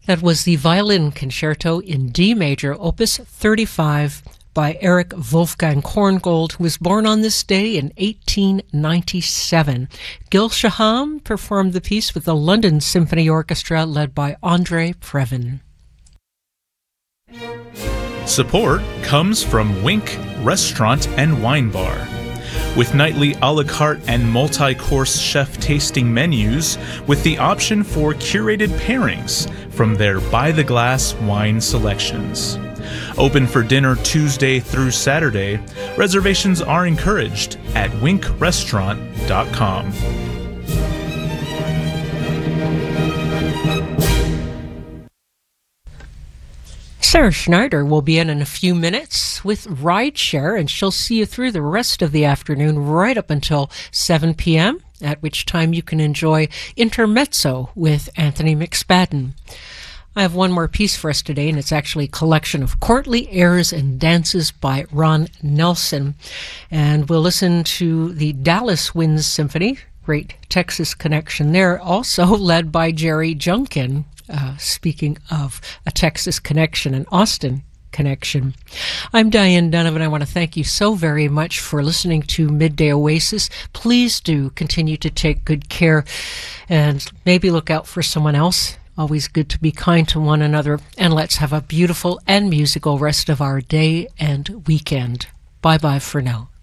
That was the Violin Concerto in D major, Opus 35, by Eric Wolfgang Korngold, who was born on this day in 1897. Gil Shaham performed the piece with the London Symphony Orchestra, led by André Previn. Support comes from Wink Restaurant and Wine Bar. With nightly a la carte and multi-course chef tasting menus, with the option for curated pairings from their by-the-glass wine selections. Open for dinner Tuesday through Saturday. Reservations are encouraged at winkrestaurant.com. Sarah Schneider will be in a few minutes with Rideshare, and she'll see you through the rest of the afternoon right up until 7 p.m., at which time you can enjoy Intermezzo with Anthony McSpadden. I have one more piece for us today, and it's actually a collection of courtly airs and dances by Ron Nelson. And we'll listen to the Dallas Winds Symphony, great Texas connection there, also led by Jerry Junkin. Speaking of a Texas connection, an Austin connection. I'm Diane Donovan. I want to thank you so very much for listening to Midday Oasis. Please do continue to take good care and maybe look out for someone else. Always good to be kind to one another. And let's have a beautiful and musical rest of our day and weekend. Bye-bye for now.